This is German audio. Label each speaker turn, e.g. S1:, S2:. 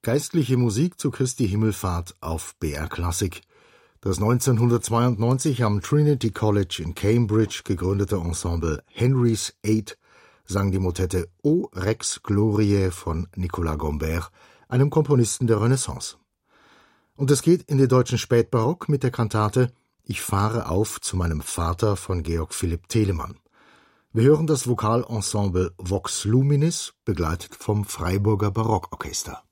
S1: Geistliche Musik zu Christi Himmelfahrt auf BR Klassik. Das 1992 am Trinity College in Cambridge gegründete Ensemble Henry's Eight sang die Motette O Rex Gloriae von Nicolas Gombert, einem Komponisten der Renaissance. Und es geht in den deutschen Spätbarock mit der Kantate Ich fahre auf zu meinem Vater von Georg Philipp Telemann. Wir hören das Vokalensemble Vox Luminis, begleitet vom Freiburger Barockorchester.